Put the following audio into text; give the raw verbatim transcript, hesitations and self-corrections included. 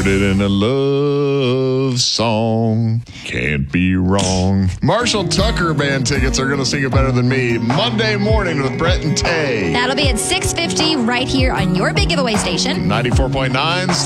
Heard it in a love song. Can't be wrong. Marshall Tucker Band tickets are going to sing it better than me. Monday morning with Brett and Tay. That'll be at six fifty right here on your big giveaway station. ninety-four point nine